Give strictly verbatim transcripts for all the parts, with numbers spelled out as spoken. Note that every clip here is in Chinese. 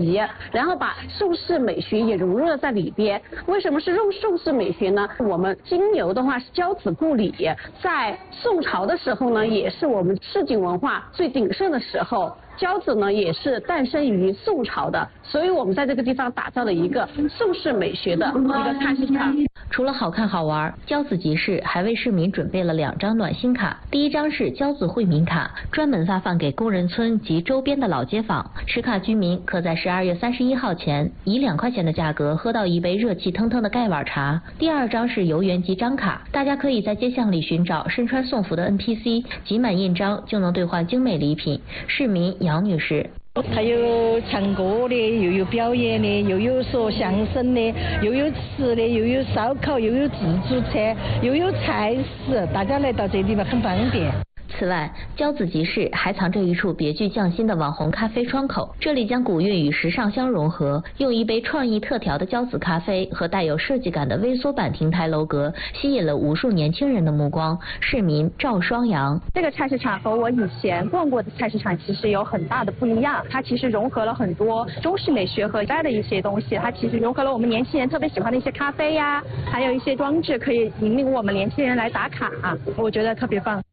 级，然后把宋式美学也融入了在里边。为什么是用宋式美学呢？我们金牛的话是交子故里，在宋朝的时候呢，也是我们市井文化最鼎盛的时候。交子呢也是诞生于宋朝的，所以我们在这个地方打造了一个宋式美学的一个菜市场。 除了好看好玩，交子集市还为市民准备了两张暖心卡。第一张是交子惠民卡，专门发放给工人村及周边的老街坊。持卡居民可在十二月三十一号前以两块钱的价格喝到一杯热气腾腾的盖碗茶。第二张是游园集章卡，大家可以在街巷里寻找身穿宋服的 N P C， 集满印章就能兑换精美礼品。市民杨女士。 还有唱歌的，又有表演的，又有说相声的，又有吃的，又有烧烤，又有自助车，又有菜市，大家来到这地方很方便。 此外，交子集市还藏着一处别具匠心的网红咖啡窗口，这里将古韵与时尚相融合，用一杯创意特调的交子咖啡和带有设计感的微缩版亭台楼阁，吸引了无数年轻人的目光。市民赵双阳： 这个菜市场和我以前逛过的菜市场其实有很大的不一样，它其实融合了很多中式美学和外的一些东西，它其实融合了我们年轻人特别喜欢的一些咖啡呀，还有一些装置可以引领我们年轻人来打卡，我觉得特别棒。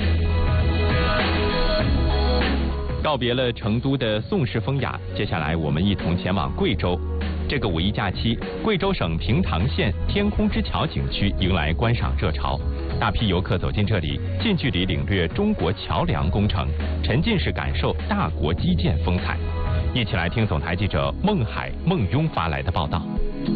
告别了成都的宋式风雅，接下来我们一同前往贵州。这个五一假期，贵州省平塘县天空之桥景区迎来观赏热潮，大批游客走进这里，近距离领略中国桥梁工程，沉浸式感受大国基建风采。一起来听总台记者孟海、孟庸发来的报道。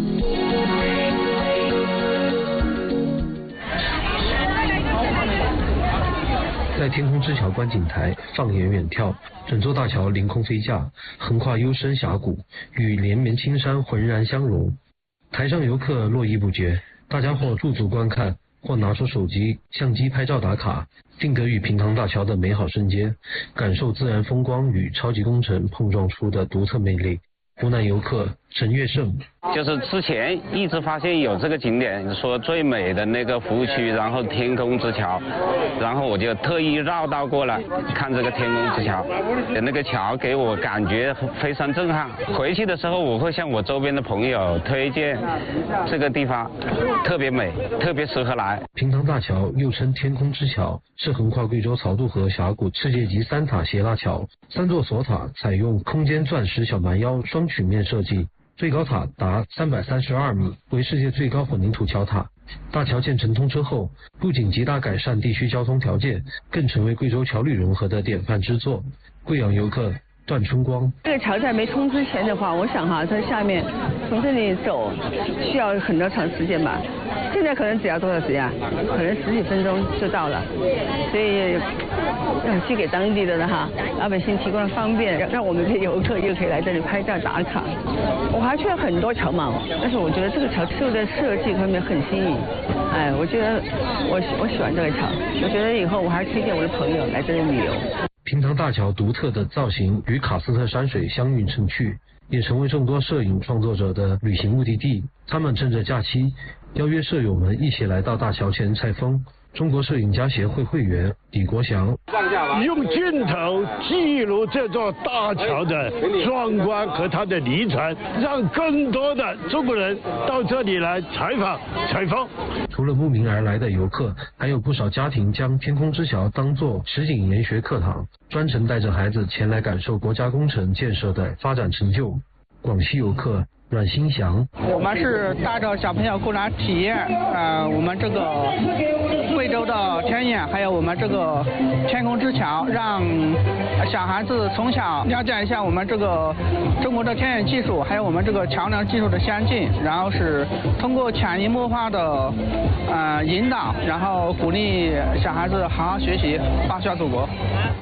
在天空之桥观景台放眼远眺，整座大桥凌空飞架，横跨幽深峡谷，与连绵青山浑然相融。台上游客络绎不绝，大家或驻足观看，或拿出手机相机拍照打卡，定格于平塘大桥的美好瞬间，感受自然风光与超级工程碰撞出的独特魅力。湖南游客陈月胜， 就是之前一直发现有这个景点，说最美的那个服务区，然后天空之桥，然后我就特意绕道过来看这个天空之桥，那个桥给我感觉非常震撼。回去的时候我会向我周边的朋友推荐这个地方，特别美，特别适合来。 平塘大桥又称天空之桥，是横跨贵州草渡河峡谷世界级三塔斜拉桥，三座锁塔采用空间钻石小蛮腰双曲面设计，最高塔达三百三十二米，为世界最高混凝土桥塔。大桥建成通车后，不仅极大改善地区交通条件，更成为贵州桥旅融合的典范之作。贵阳游客段春光， 这个桥在没通之前的话，我想哈，在下面从这里走需要很多长时间吧。现在可能只要多少时间啊？可能十几分钟就到了。所以要去给当地的人哈老百姓提供了方便，让让我们这游客又可以来这里拍照打卡。我还去了很多桥嘛，但是我觉得这个桥受的设计方面很新颖。哎，我觉得我我喜欢这个桥，我觉得以后我还推荐我的朋友来这里旅游。 平塘大桥独特的造型与喀斯特山水相映成趣，也成为众多摄影创作者的旅行目的地。他们趁着假期，邀约舍友们一起来到大桥前采风。中国摄影家协会会员李国祥， 用镜头记录这座大桥的壮观和它的历程，让更多的中国人到这里来采访采风。 除了慕名而来的游客，还有不少家庭将天空之桥当作实景研学课堂，专程带着孩子前来感受国家工程建设的发展成就。广西游客阮新祥， 我们是带着小朋友过来体验，呃，我们这个贵州的天眼，还有我们这个天空之桥，让小孩子从小了解一下我们这个中国的天眼技术，还有我们这个桥梁技术的先进，然后是通过潜移默化的呃引导，然后鼓励小孩子好好学习，报效祖国。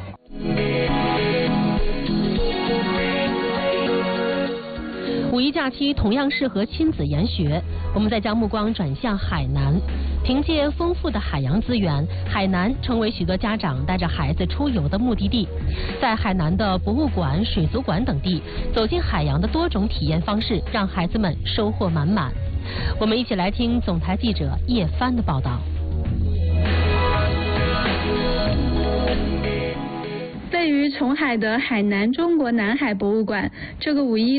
五一假期同样适合亲子研学，我们再将目光转向海南。凭借丰富的海洋资源，海南成为许多家长带着孩子出游的目的地。在海南的博物馆、水族馆等地，走进海洋的多种体验方式，让孩子们收获满满。我们一起来听总台记者叶帆的报道。 位于琼海的海南中国南海博物馆，这个五一